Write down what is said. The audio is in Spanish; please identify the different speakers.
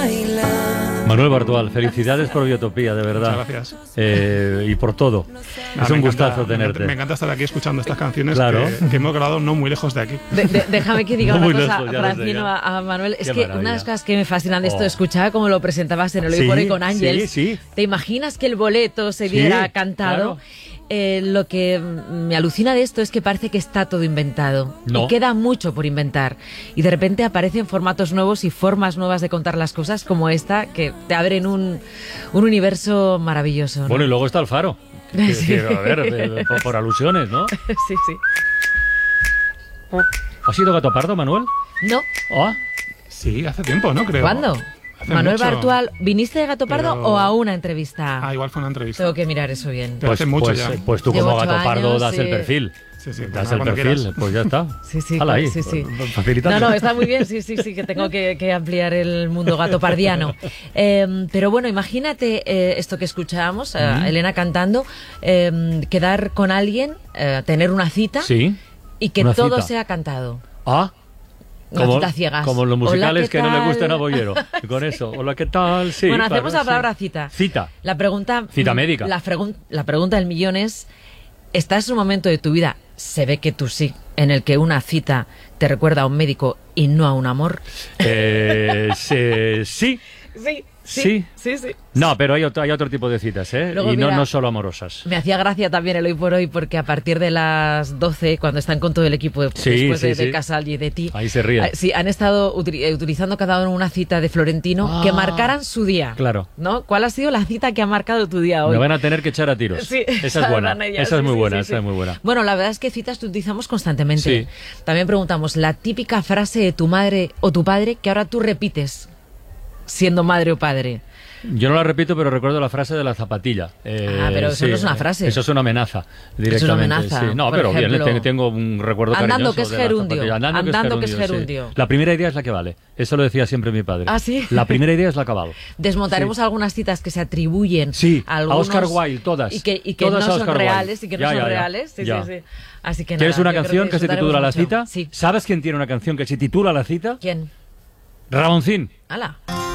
Speaker 1: Manuel Bartual, felicidades por Biotopía, de verdad.
Speaker 2: Muchas gracias.
Speaker 1: Y por todo. Es un gustazo tenerte.
Speaker 2: Me encanta estar aquí escuchando estas canciones
Speaker 1: Claro.
Speaker 2: que hemos grabado no muy lejos de aquí.
Speaker 3: Déjame que diga
Speaker 1: No
Speaker 3: una
Speaker 1: muy
Speaker 3: cosa,
Speaker 1: lejos, ya lo sé,
Speaker 3: Francino,
Speaker 1: ya.
Speaker 3: a Manuel. Es
Speaker 1: Qué
Speaker 3: que
Speaker 1: maravilla.
Speaker 3: una de las cosas que me fascinan de esto,
Speaker 1: Oh.
Speaker 3: escuchaba como lo presentabas en el Hoy por Hoy con Ángels.
Speaker 1: Sí.
Speaker 3: ¿Te imaginas que el boleto se diera
Speaker 1: Sí,
Speaker 3: cantado?
Speaker 1: claro.
Speaker 3: Lo que me alucina de esto es que parece que está todo inventado.
Speaker 1: No.
Speaker 3: Y queda mucho por inventar. Y de repente aparecen formatos nuevos y formas nuevas de contar las cosas como esta, que te abren un universo maravilloso, ¿no?
Speaker 1: Bueno, y luego está el Faro.
Speaker 3: Sí.
Speaker 1: A ver, por alusiones, ¿no?
Speaker 3: Sí, sí.
Speaker 1: ¿Has sido Gato Pardo, Manuel?
Speaker 3: No,
Speaker 1: Ah,
Speaker 2: Sí, hace tiempo, ¿no? Creo.
Speaker 3: ¿cuándo?
Speaker 2: Hace
Speaker 3: Manuel
Speaker 2: mucho.
Speaker 3: Bartual, ¿viniste de Gato Pardo
Speaker 2: Pero-
Speaker 3: o a una entrevista?
Speaker 2: Ah, igual fue una entrevista.
Speaker 3: Tengo que mirar eso bien.
Speaker 2: Pero hace mucho ya.
Speaker 1: Pues tú
Speaker 3: Llevo
Speaker 1: como
Speaker 3: 8
Speaker 1: Gato Pardo
Speaker 3: años,
Speaker 1: das el
Speaker 3: sí.
Speaker 1: perfil.
Speaker 2: Sí, sí,
Speaker 1: Das
Speaker 2: bueno,
Speaker 1: el
Speaker 2: cuando
Speaker 1: perfil,
Speaker 2: quieras.
Speaker 1: pues ya está.
Speaker 3: Sí,
Speaker 1: Hala ahí,
Speaker 3: sí.
Speaker 1: facilitando.
Speaker 3: No, está muy bien, sí, que tengo que ampliar el mundo gatopardiano. Pero bueno, imagínate esto que escuchábamos, Elena cantando, quedar con alguien, tener una cita
Speaker 1: Sí.
Speaker 3: y que
Speaker 1: una
Speaker 3: todo
Speaker 1: cita.
Speaker 3: sea cantado.
Speaker 1: Ah,
Speaker 3: Una cita a ciegas.
Speaker 1: como los
Speaker 3: Hola,
Speaker 1: musicales
Speaker 3: ¿qué
Speaker 1: que no le
Speaker 3: tal?
Speaker 1: gustan a Bollero. Y con eso, hola, ¿qué tal? Sí.
Speaker 3: Bueno, hacemos
Speaker 1: claro,
Speaker 3: la palabra
Speaker 1: sí.
Speaker 3: cita.
Speaker 1: Cita.
Speaker 3: La pregunta...
Speaker 1: Cita médica.
Speaker 3: La pregunta del millón es, ¿estás en un momento de tu vida, se ve que tú sí, en el que una cita te recuerda a un médico y no a un amor?
Speaker 1: Sí.
Speaker 3: Sí.
Speaker 1: No, pero hay otro tipo de citas, ¿eh?
Speaker 3: Luego,
Speaker 1: y no,
Speaker 3: mira,
Speaker 1: no solo amorosas.
Speaker 3: Me hacía gracia también el Hoy por Hoy porque a partir de las 12, cuando están con todo el equipo después de Casal y de ti,
Speaker 1: Ahí se ríen.
Speaker 3: sí, han estado utilizando cada uno una cita de Florentino que marcaran su día.
Speaker 1: Claro.
Speaker 3: ¿No? ¿Cuál ha sido la cita que ha marcado tu día hoy?
Speaker 1: Me van a tener que echar a tiros.
Speaker 3: Sí,
Speaker 1: Esa es buena.
Speaker 3: sabrán ellas,
Speaker 1: Esa es
Speaker 3: sí,
Speaker 1: muy
Speaker 3: sí,
Speaker 1: buena,
Speaker 3: sí,
Speaker 1: esa
Speaker 3: sí.
Speaker 1: es muy buena.
Speaker 3: Bueno, la verdad es que citas que utilizamos constantemente.
Speaker 1: Sí.
Speaker 3: También preguntamos la típica frase de tu madre o tu padre que ahora tú repites siendo madre o padre.
Speaker 1: Yo no la repito, pero recuerdo la frase de la zapatilla.
Speaker 3: Pero eso no es una frase.
Speaker 1: Eso es una amenaza, directamente.
Speaker 3: Es una amenaza,
Speaker 1: Sí. No,
Speaker 3: por
Speaker 1: pero
Speaker 3: ejemplo,
Speaker 1: bien, tengo un recuerdo
Speaker 3: andando
Speaker 1: cariñoso
Speaker 3: que es
Speaker 1: de la
Speaker 3: gerundio,
Speaker 1: zapatilla.
Speaker 3: andando que es
Speaker 1: sí.
Speaker 3: gerundio.
Speaker 1: La primera idea es la que vale. Eso lo decía siempre mi padre.
Speaker 3: ¿Ah, sí?
Speaker 1: La primera idea es la que vale.
Speaker 3: Desmontaremos
Speaker 1: Sí.
Speaker 3: algunas citas que se atribuyen
Speaker 1: Sí,
Speaker 3: a algunos,
Speaker 1: a Oscar Wilde, todas.
Speaker 3: y que
Speaker 1: Todas a
Speaker 3: no son
Speaker 1: Oscar
Speaker 3: reales
Speaker 1: Wilde.
Speaker 3: y que no
Speaker 1: Ya,
Speaker 3: son
Speaker 1: ya, ya.
Speaker 3: reales. Sí,
Speaker 1: Ya.
Speaker 3: sí. Así que
Speaker 1: ¿Tienes
Speaker 3: nada,
Speaker 1: una
Speaker 3: yo creo
Speaker 1: canción que se
Speaker 3: disfrutaremos
Speaker 1: titula La
Speaker 3: mucho.
Speaker 1: cita?
Speaker 3: Sí.
Speaker 1: ¿Sabes quién tiene una canción que se titula La cita?
Speaker 3: ¿Quién?
Speaker 1: Ramoncín.
Speaker 3: ¡Hala!